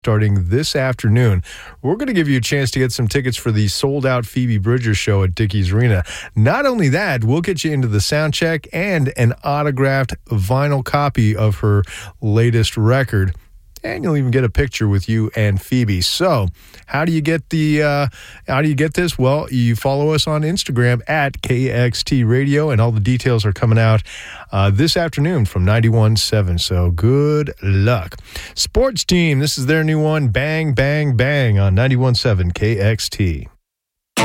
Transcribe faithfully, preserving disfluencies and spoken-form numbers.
starting this afternoon. We're going to give you a chance to get some tickets for the sold-out Phoebe Bridgers show at Dickies Arena. Not only that, we'll get you into the sound check and an autographed vinyl copy of her latest record. And you'll even get a picture with you and Phoebe. So, how do you get the? Uh, how do you get this? Well, you follow us on Instagram at K X T Radio, and all the details are coming out uh, this afternoon from ninety-one point seven. So, good luck. Sports Team, this is their new one, Bang, Bang, Bang, on ninety-one point seven K X T.